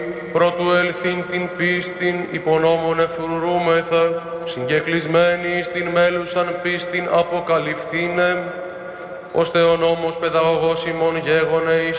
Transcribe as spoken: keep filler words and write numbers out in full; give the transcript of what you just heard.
Πρώτου ελθύν την πίστην υπονόμων εφρουρούμεθα, συγκεκλεισμένοι στην μέλουσαν πίστην αποκαλυφθήνε, ώστε ο νόμος παιδαγωγός ημών γέγονε εις